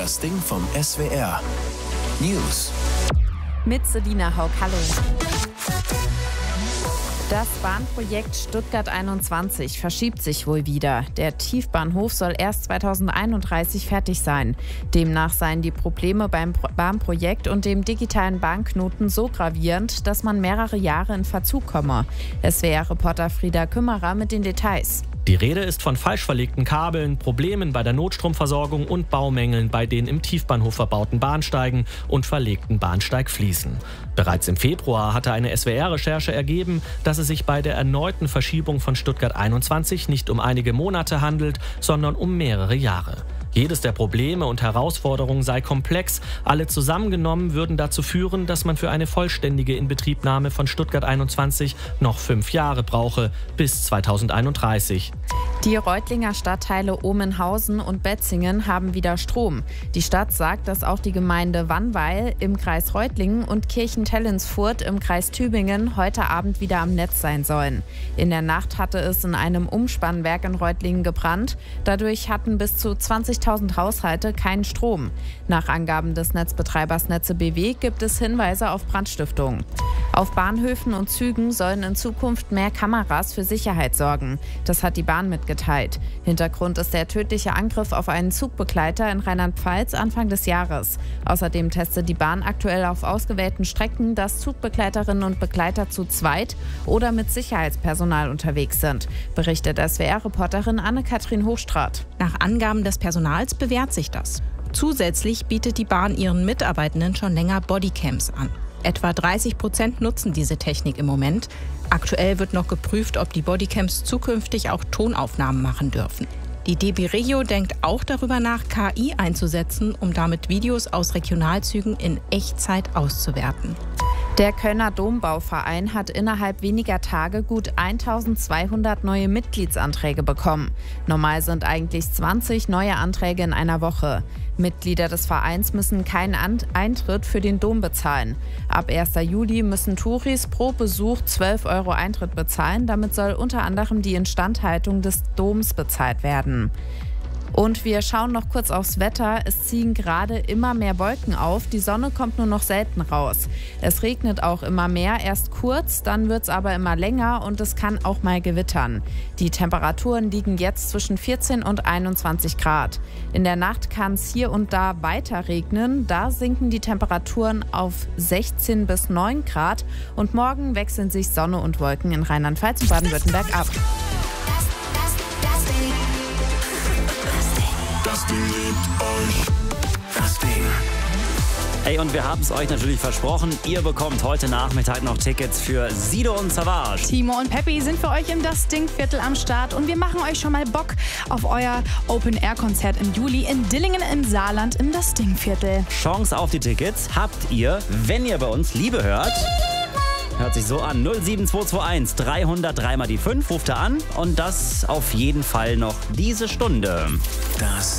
Das Ding vom SWR. News. Mit Selina Haug, hallo. Das Bahnprojekt Stuttgart 21 verschiebt sich wohl wieder. Der Tiefbahnhof soll erst 2031 fertig sein. Demnach seien die Probleme beim Bahnprojekt und dem digitalen Bahnknoten so gravierend, dass man mehrere Jahre in Verzug komme. SWR-Reporter Frieda Kümmerer mit den Details. Die Rede ist von falsch verlegten Kabeln, Problemen bei der Notstromversorgung und Baumängeln bei den im Tiefbahnhof verbauten Bahnsteigen und verlegten Bahnsteigfliesen. Bereits im Februar hatte eine SWR-Recherche ergeben, dass es sich bei der erneuten Verschiebung von Stuttgart 21 nicht um einige Monate handelt, sondern um mehrere Jahre. Jedes der Probleme und Herausforderungen sei komplex. Alle zusammengenommen würden dazu führen, dass man für eine vollständige Inbetriebnahme von Stuttgart 21 noch 5 Jahre brauche, bis 2031. Die Reutlinger Stadtteile Omenhausen und Betzingen haben wieder Strom. Die Stadt sagt, dass auch die Gemeinde Wannweil im Kreis Reutlingen und Kirchentellensfurt im Kreis Tübingen heute Abend wieder am Netz sein sollen. In der Nacht hatte es in einem Umspannwerk in Reutlingen gebrannt. Dadurch hatten bis zu 20.000 Haushalte keinen Strom. Nach Angaben des Netzbetreibers Netze BW gibt es Hinweise auf Brandstiftung. Auf Bahnhöfen und Zügen sollen in Zukunft mehr Kameras für Sicherheit sorgen. Das hat die Bahn mitgeteilt. Hintergrund ist der tödliche Angriff auf einen Zugbegleiter in Rheinland-Pfalz Anfang des Jahres. Außerdem testet die Bahn aktuell auf ausgewählten Strecken, dass Zugbegleiterinnen und Begleiter zu zweit oder mit Sicherheitspersonal unterwegs sind, berichtet SWR-Reporterin Anne-Kathrin Hochstraat. Nach Angaben des Personals bewährt sich das. Zusätzlich bietet die Bahn ihren Mitarbeitenden schon länger Bodycams an. Etwa 30% nutzen diese Technik im Moment. Aktuell wird noch geprüft, ob die Bodycams zukünftig auch Tonaufnahmen machen dürfen. Die DB Regio denkt auch darüber nach, KI einzusetzen, um damit Videos aus Regionalzügen in Echtzeit auszuwerten. Der Kölner Dombauverein hat innerhalb weniger Tage gut 1.200 neue Mitgliedsanträge bekommen. Normal sind eigentlich 20 neue Anträge in einer Woche. Mitglieder des Vereins müssen keinen Eintritt für den Dom bezahlen. Ab 1. Juli müssen Touris pro Besuch 12 € Eintritt bezahlen. Damit soll unter anderem die Instandhaltung des Doms bezahlt werden. Und wir schauen noch kurz aufs Wetter. Es ziehen gerade immer mehr Wolken auf. Die Sonne kommt nur noch selten raus. Es regnet auch immer mehr, erst kurz, dann wird es aber immer länger und es kann auch mal gewittern. Die Temperaturen liegen jetzt zwischen 14 und 21 Grad. In der Nacht kann es hier und da weiter regnen. Da sinken die Temperaturen auf 16 bis 9 Grad. Und morgen wechseln sich Sonne und Wolken in Rheinland-Pfalz und Baden-Württemberg ab. Das Ding liebt euch. Das Ding. Hey, und wir haben es euch natürlich versprochen. Ihr bekommt heute Nachmittag noch Tickets für Sido und Savage. Timo und Peppi sind für euch im Das Ding-Viertel am Start. Und wir machen euch schon mal Bock auf euer Open-Air-Konzert im Juli in Dillingen im Saarland im Das Ding-Viertel. Chance auf die Tickets habt ihr, wenn ihr bei uns Liebe hört. Hört sich so an. 07221 300 3 mal die 5. Ruft da an. Und das auf jeden Fall noch diese Stunde. Das